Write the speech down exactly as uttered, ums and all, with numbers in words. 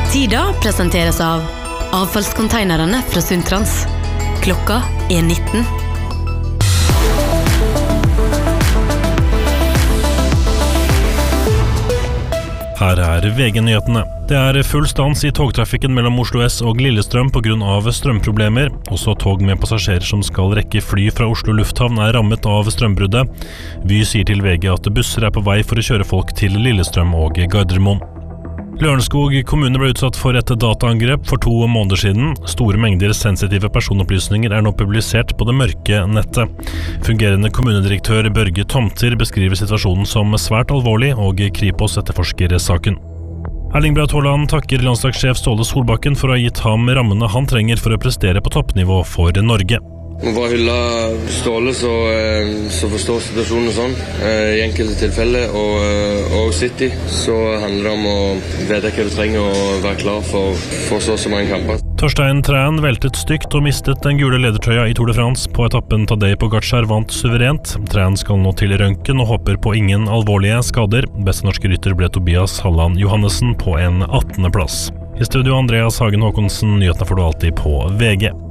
Tida presenteres av avfallskonteinerne fra Sundtrans. Klokka er nitten. Her er V G-nyhetene. Det er full stans i togtrafikken mellom Oslo S og Lillestrøm på grunn av strømproblemer. Også tog med passasjerer som skal rekke fly fra Oslo lufthavn er rammet av strømbruddet. Vy sier til V G at busser er på vei for å kjøre folk til Lillestrøm og Gardermoen. Lørenskog kommune ble utsatt for et dataangrep for to måneder siden. Store mengder sensitive personopplysninger er nå publisert på det mørke nettet. Fungerende kommunedirektør Børge Tomter beskriver situasjonen som svært alvorlig, og Kripos etterforsker saken. Erling Braut Haaland takker landslagssjef Ståle Solbakken for å ha gitt ham rammene han trenger for å prestere på toppnivå for Norge. Må bare hylle Ståle så, så forstår situasjonen sånn. I enkelte tilfeller og, og City så handler det om å vite hva du trenger og være klar for, for så så mange kamper. Torstein Træn veltet stygt og mistet den gule ledertrøya i Tour de France. På etappen Tadej Pogačar vant suverent. Træn skal nå til røntgen og håper på ingen alvorlige skader. Beste norske rytter ble Tobias Halland Johannessen på en attende plass. I studio Andreas Hagen Håkonsen, nyhetene får du alltid på V G.